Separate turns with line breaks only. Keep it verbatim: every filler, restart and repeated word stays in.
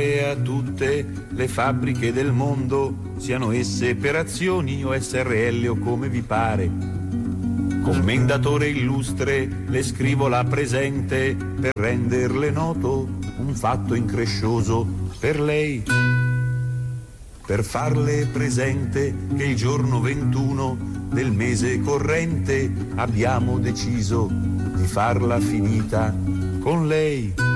e a tutte le fabbriche del mondo, siano esse per azioni o S R L o come vi pare. Commendatore illustre, le scrivo la presente per renderle noto un fatto increscioso per lei. Per farle presente che il giorno ventuno del mese corrente abbiamo deciso di farla finita con lei.